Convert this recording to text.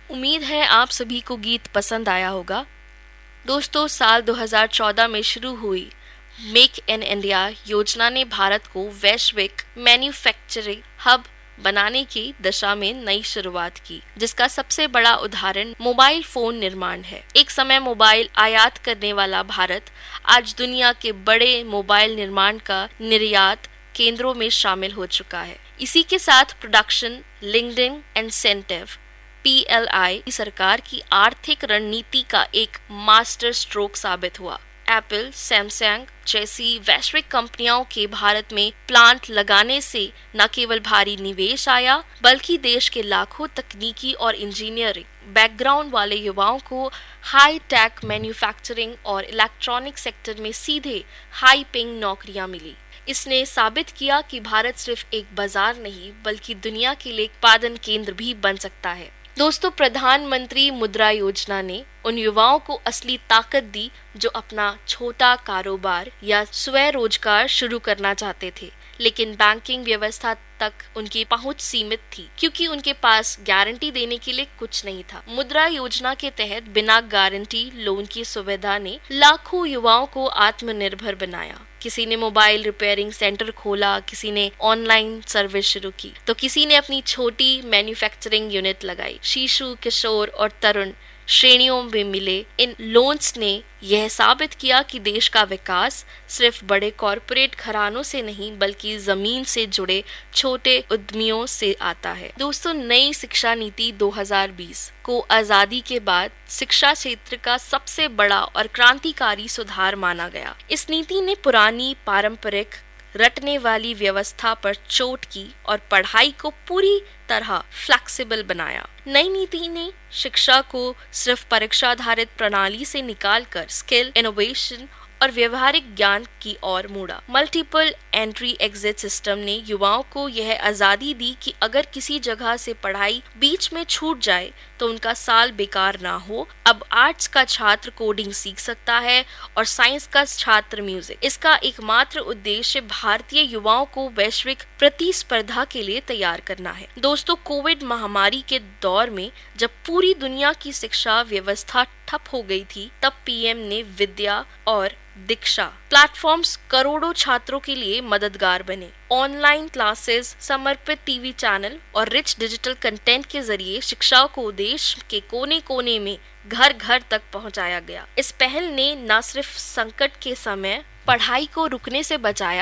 उम्मीद है आप सभी को गीत पसंद आया होगा। दोस्तों, साल 2014 में शुरू हुई मेक इन इंडिया योजना ने भारत को वैश्विक मैन्युफैक्चरिंग हब बनाने की दिशा में नई शुरुआत की, जिसका सबसे बड़ा उदाहरण मोबाइल फोन निर्माण है। एक समय मोबाइल आयात करने वाला भारत आज दुनिया के बड़े मोबाइल निर्माण का निर्यात केंद्रों में शामिल हो चुका है। इसी के साथ प्रोडक्शन लिंक्ड इंसेंटिव PLI सरकार की आर्थिक रणनीति का एक मास्टर स्ट्रोक साबित हुआ। एप्पल, सैमसंग जैसी वैश्विक कंपनियों के भारत में प्लांट लगाने से न केवल भारी निवेश आया, बल्कि देश के लाखों तकनीकी और इंजीनियरिंग बैकग्राउंड वाले युवाओं को हाई टेक मैन्युफैक्चरिंग और इलेक्ट्रॉनिक सेक्टर में सीधे हाई पेइंग नौकरियां मिली। इसने साबित किया कि भारत सिर्फ एक बाजार नहीं, बल्कि दुनिया के लिए उत्पादन केंद्र भी बन सकता है। दोस्तों, प्रधानमंत्री मुद्रा योजना ने उन युवाओं को असली ताकत दी जो अपना छोटा कारोबार या स्वरोजगार शुरू करना चाहते थे, लेकिन बैंकिंग व्यवस्था तक उनकी पहुंच सीमित थी क्योंकि उनके पास गारंटी देने के लिए कुछ नहीं था। मुद्रा योजना के तहत बिना गारंटी लोन की सुविधा ने लाखों युवाओं को आत्मनिर्भर बनाया। किसी ने मोबाइल रिपेयरिंग सेंटर खोला, किसी ने ऑनलाइन सर्विस शुरू की, तो किसी ने अपनी छोटी मैन्युफैक्चरिंग यूनिट लगाई। शिशु, किशोर और तरुण श्रेणियों में मिले इन लोन्स ने यह साबित किया कि देश का विकास सिर्फ बड़े कॉरपोरेट घरानों से नहीं, बल्कि जमीन से जुड़े छोटे उद्यमियों से आता है। दोस्तों, नई शिक्षा नीति 2020 को आजादी के बाद शिक्षा क्षेत्र का सबसे बड़ा और क्रांतिकारी सुधार माना गया। इस नीति ने पुरानी पारंपरिक रटने वाली व्यवस्था पर चोट की और पढ़ाई को पूरी तरह फ्लेक्सिबल बनाया। नई नीति ने शिक्षा को सिर्फ परीक्षा आधारित प्रणाली से निकालकर स्किल, इनोवेशन और व्यवहारिक ज्ञान की ओर मोड़ा। मल्टीपल एंट्री एग्जिट सिस्टम ने युवाओं को यह आजादी दी कि अगर किसी जगह से पढ़ाई बीच में छूट जाए तो उनका साल बेकार ना हो। अब आर्ट्स का छात्र कोडिंग सीख सकता है और साइंस का छात्र म्यूजिक। इसका एकमात्र उद्देश्य भारतीय युवाओं को वैश्विक प्रतिस्पर्धा के लिए तैयार करना है। दोस्तों, कोविड महामारी के दौर में जब पूरी दुनिया की शिक्षा व्यवस्था ठप हो गई थी, तब PM ने विद्या और दीक्षा प्लेटफॉर्म्स करोड़ों छात्रों के लिए मददगार बने। ऑनलाइन क्लासेस, समर्पित टीवी चैनल और रिच डिजिटल कंटेंट के जरिए शिक्षा को देश के कोने कोने में घर घर तक पहुंचाया गया। इस पहल ने न सिर्फ संकट के समय पढ़ाई को रुकने से बचाया,